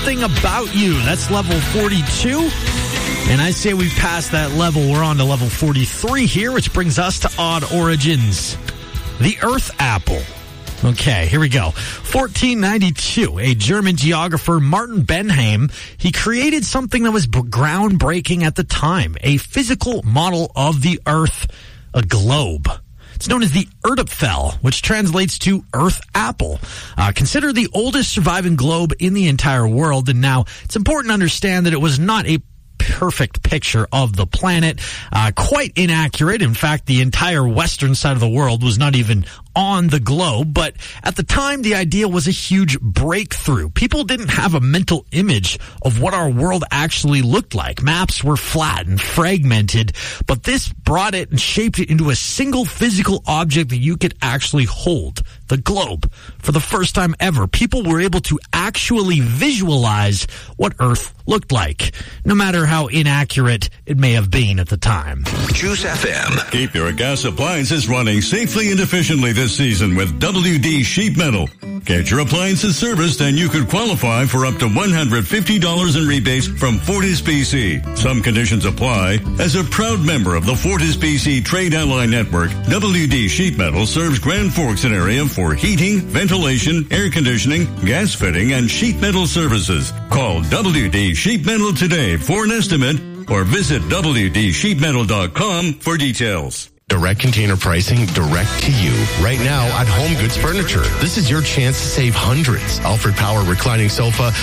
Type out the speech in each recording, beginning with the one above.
Something About You. That's level 42. And I say we passed that level. We're on to level 43 here, which brings us to Odd Origins. The Earth Apple. Okay, here we go. 1492, a German geographer, Martin Benheim, he created something that was groundbreaking at the time, a physical model of the Earth, a globe. It's known as the Erdapfel, which translates to Earth Apple. Considered the oldest surviving globe in the entire world, and now it's important to understand that it was not a perfect picture of the planet, quite inaccurate. In fact, the entire western side of the world was not even on the globe, but at the time, the idea was a huge breakthrough. People didn't have a mental image of what our world actually looked like. Maps were flat and fragmented, but this brought it and shaped it into a single physical object that you could actually hold, the globe. For the first time ever, people were able to actually visualize what Earth looked like, no matter how inaccurate it may have been at the time. Juice FM. Keep your gas appliances running safely and efficiently this season with WD Sheet Metal. Get your appliances serviced and you could qualify for up to $150 in rebates from Fortis BC. Some conditions apply. As a proud member of the Fortis BC Trade Ally Network, WD Sheet Metal serves Grand Forks and area for heating, ventilation, air conditioning, gas fitting, and sheet metal services. Call WD Sheet Metal today for an estimate or visit WDSheetMetal.com for details. Direct container pricing direct to you right now at Home Goods Furniture. This is your chance to save hundreds. Alfred Power reclining sofa,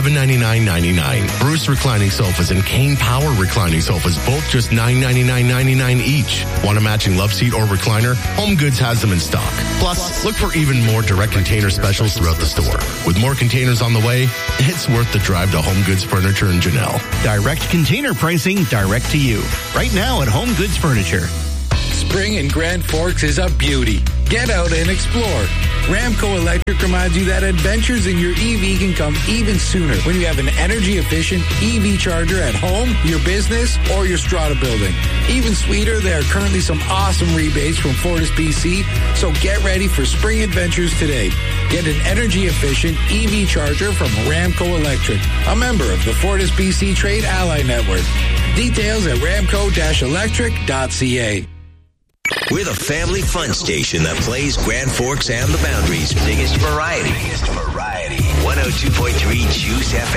$1199.99. Bruce reclining sofas and Kane Power reclining sofas, both just $999.99 each. Want a matching love seat or recliner? Home Goods has them in stock. Plus, look for even more direct container specials throughout the store. With more containers on the way, it's worth the drive to Home Goods Furniture in Janelle. Direct container pricing direct to you right now at Home Goods Furniture. Spring in Grand Forks is a beauty. Get out and explore. Ramco Electric reminds you that adventures in your EV can come even sooner when you have an energy-efficient EV charger at home, your business, or your strata building. Even sweeter, there are currently some awesome rebates from Fortis BC, so get ready for spring adventures today. Get an energy-efficient EV charger from Ramco Electric, a member of the Fortis BC Trade Ally Network. Details at ramco-electric.ca. We're the family fun station that plays Grand Forks and the Boundaries' biggest variety. 102.3 Juice FM.